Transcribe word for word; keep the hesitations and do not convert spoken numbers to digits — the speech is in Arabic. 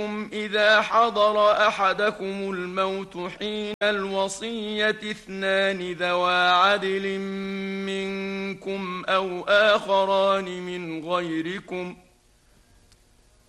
إذا حضر أحدكم الموت حين الوصية اثنان ذوى عدل منكم أو آخران من غيركم